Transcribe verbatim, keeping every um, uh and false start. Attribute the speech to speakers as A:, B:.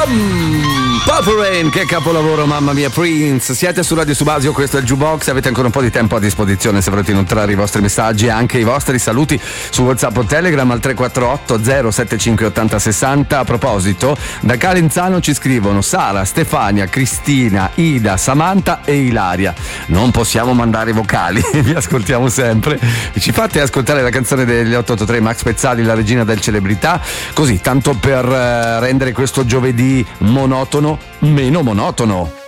A: Bam! Purple Rain, che capolavoro, mamma mia, Prince. Siete su Radio Subasio, questo è il Jukebox, avete ancora un po' di tempo a disposizione se volete inoltrare i vostri messaggi e anche i vostri saluti su WhatsApp o Telegram al tre quattro otto zero sette cinque otto zero sei zero. A proposito, da Calenzano ci scrivono Sara, Stefania, Cristina, Ida, Samantha e Ilaria. Non possiamo mandare vocali, vi ascoltiamo sempre. Ci fate ascoltare la canzone degli otto otto tre Max Pezzali, La regina del celebrità, così tanto per eh, rendere questo giovedì monotono meno monotono.